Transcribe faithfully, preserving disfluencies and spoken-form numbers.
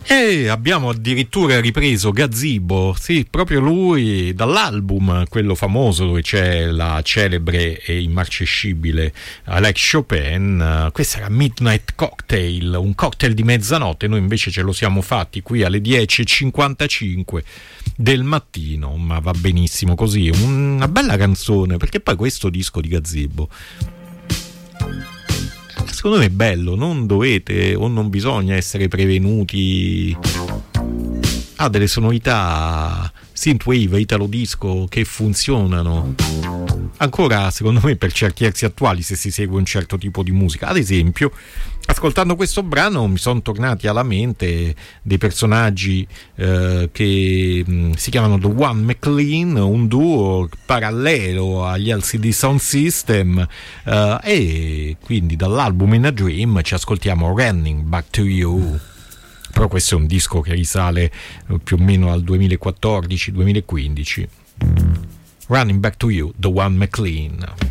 E abbiamo addirittura ripreso Gazebo, sì, proprio lui, dall'album, quello famoso dove c'è la celebre e immarcescibile Alex Chopin. Questa era Midnight Cocktail, un cocktail di mezzanotte. Noi invece ce lo siamo fatti qui alle dieci e cinquantacinque del mattino, ma va benissimo così, una bella canzone, perché poi questo disco di Gazebo secondo me è bello, non dovete o non bisogna essere prevenuti. Ha delle sonorità synthwave, italo disco che funzionano ancora, secondo me, per certi versi attuali, se si segue un certo tipo di musica. Ad esempio, ascoltando questo brano mi sono tornati alla mente dei personaggi eh, che mh, si chiamano The One McLean, un duo parallelo agli L C D Sound System, eh, e quindi dall'album In a Dream ci ascoltiamo Running Back to You. Però questo è un disco che risale più o meno al duemilaquattordici duemilaquindici. Running Back to You, The One McLean.